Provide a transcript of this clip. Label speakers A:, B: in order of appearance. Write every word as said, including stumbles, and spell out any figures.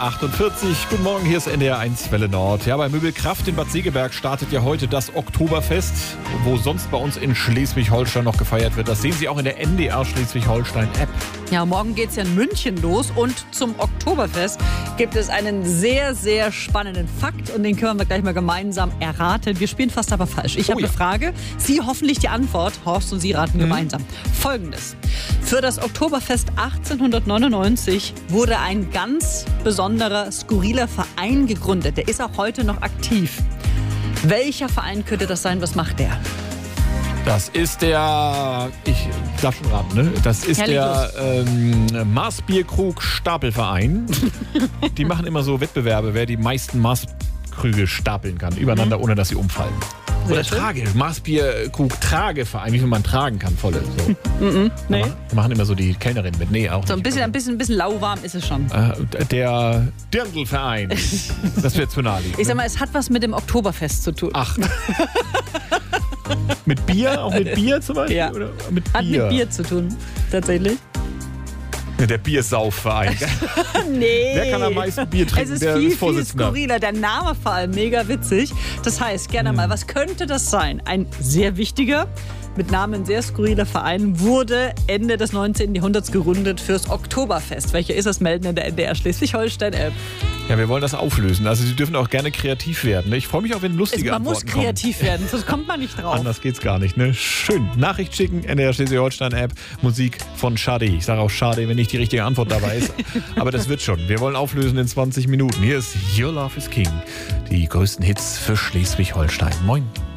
A: achtundvierzig. Guten Morgen, hier ist N D R eins Welle Nord. Ja, bei Möbelkraft in Bad Segeberg startet ja heute das Oktoberfest, wo sonst bei uns in Schleswig-Holstein noch gefeiert wird. Das sehen Sie auch in der N D R Schleswig-Holstein-App.
B: Ja, morgen geht's ja in München los und zum Oktoberfest gibt es einen sehr, sehr spannenden Fakt und den können wir gleich mal gemeinsam erraten. Wir spielen fast aber falsch. Ich
A: Oh
B: habe
A: ja.
B: eine Frage, Sie hoffentlich die Antwort. Horst und Sie raten
A: Mhm.
B: gemeinsam. Folgendes. Für das Oktoberfest achtzehnhundertneunundneunzig wurde ein ganz besonderer, skurriler Verein gegründet. Der ist auch heute noch aktiv. Welcher Verein könnte das sein? Was macht der?
A: Das ist der, ich darf schon raten, ne? Das ist
B: Herrlich
A: der ähm, Maßbierkrug Stapelverein. Die machen immer so Wettbewerbe, wer die meisten Maßkrüge stapeln kann, übereinander, ohne dass sie umfallen.
B: Sehr
A: Oder
B: schön.
A: Trage, Maßbierkrug Trageverein, wie viel man tragen kann, volle. So.
B: Nee.
A: Die machen immer so die Kellnerin mit. Nee, auch
B: So ein
A: nicht.
B: bisschen, ein bisschen, ein bisschen lauwarm ist es schon.
A: Äh, der Dirndlverein. Das wird zu nahe liegen.
B: Ich sag mal, es hat was mit dem Oktoberfest zu tun.
A: Ach. Mit Bier? Auch mit Bier zum Beispiel?
B: Ja.
A: Oder mit
B: Hat
A: Bier?
B: mit Bier zu tun, tatsächlich.
A: Der Biersaufverein.
B: Nee.
A: Wer kann am meisten Bier trinken?
B: Es ist
A: Der
B: viel, viel
A: Vorsitzende.
B: skurriler. Der Name vor allem mega witzig. Das heißt, gerne mal, was könnte das sein? Ein sehr wichtiger, mit Namen sehr skurriler Verein wurde Ende des neunzehnten Jahrhunderts gegründet fürs Oktoberfest. Welcher ist das? Melden in der N D R Schleswig-Holstein-App.
A: Ja, wir wollen das auflösen. Also Sie dürfen auch gerne kreativ werden. Ich freue mich auch, wenn lustige
B: Man muss
A: Antworten
B: kreativ werden, sonst kommt man nicht
A: kommen.
B: drauf.
A: Anders geht's gar nicht. Ne? Schön. Nachricht schicken, N D R Schleswig-Holstein-App. Musik von Schade. Ich sage auch schade, wenn nicht die richtige Antwort dabei ist. Aber das wird schon. Wir wollen auflösen in zwanzig Minuten. Hier ist Your Love is King. Die größten Hits für Schleswig-Holstein. Moin.